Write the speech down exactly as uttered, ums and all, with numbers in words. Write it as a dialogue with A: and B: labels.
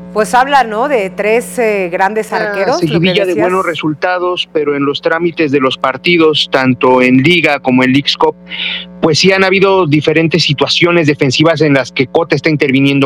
A: Pues habla, ¿no?, de tres eh, grandes arqueros.
B: Una seguidilla de buenos resultados, pero en los trámites de los partidos, tanto en Liga como en Leagues Cup, pues sí han habido diferentes situaciones defensivas en las que Cota está interviniendo